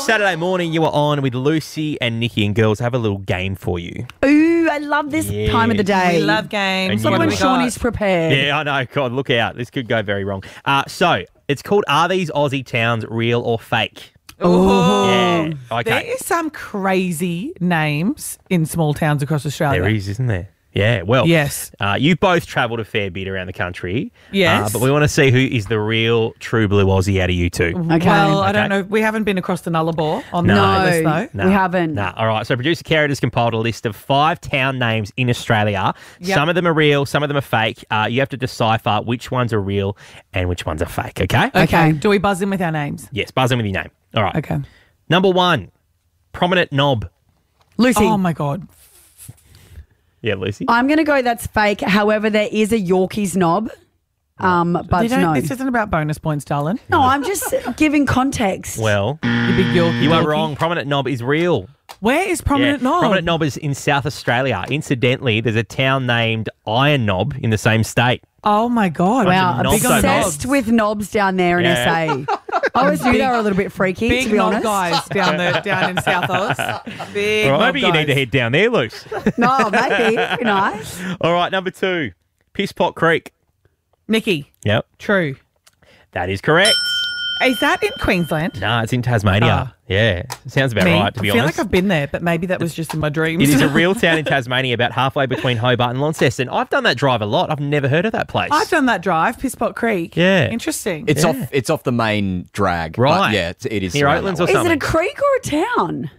Saturday morning, you are on with Lucy and Nikki, and girls have a little game for you. Ooh, I love this time of the day. We love games. And Love when Shawnee's prepared. Yeah, I know. God, look out. This could go very wrong. So, it's called Are These Aussie Towns Real or Fake? Oh, Yeah. there Okay. is some crazy names in small towns across Australia. There is, isn't there? Yeah, well, Yes. You've both travelled a fair bit around the country. Yes. But we want to see who is the real true blue Aussie out of you two. Okay. Well, I Okay. don't know. We haven't been across the Nullarbor on No. the list, though. Nah. We haven't. Nah. All right. So producer Carrot has compiled a list of 5 town names in Australia. Yep. Some of them are real, some of them are fake. You have to decipher which ones are real and which ones are fake, okay? Okay. Do we buzz in with our names? Yes, buzz in with your name. All right. Okay. Number 1, prominent knob. Lucy. Oh, my God. Yeah, Lucy. I'm going to go that's fake. However, there is a Yorkie's knob. But no. This isn't about bonus points, darling. No, I'm just giving context. Well, You big Yorkie. you are Yorkie. wrong. Prominent knob is real. Where is Prominent Knob? Prominent knob is in South Australia. Incidentally, there's a town named Iron Knob in the same state. Oh, my God. Wow, Bunch of knobs obsessed with knobs down there in Yeah. SA. I always knew they were a little bit freaky, Big to be knob honest. guys down in South Oz. Big All right, knob maybe you need to guys. head down there, Luce. No, maybe. Be nice. All right, number 2, Pisspot Creek. Nikki, Yep, true. that is correct. Is that in Queensland? No, it's in Tasmania. Yeah, sounds about right, to be I feel honest. like I've been there, but maybe that was just in my dreams. It is a real town in Tasmania, about halfway between Hobart and Launceston. I've done that drive a lot. I've never heard of that place. I've done that drive, Pisspot Creek. Yeah. Interesting. It's off the main drag. Right. But yeah, it is. Near around Oatlands that or way. Is it a something. creek or a town?